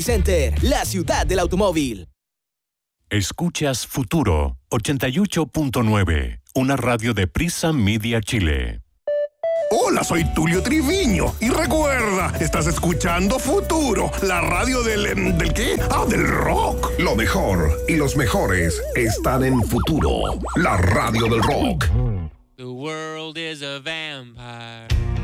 Center, la ciudad del automóvil. Escuchas Futuro 88.9, una radio de Prisa Media Chile. Hola, soy Tulio Triviño y recuerda, estás escuchando Futuro, la radio ¿del qué? Del rock. Lo mejor y los mejores están en Futuro, la radio del rock. The world is a vampire.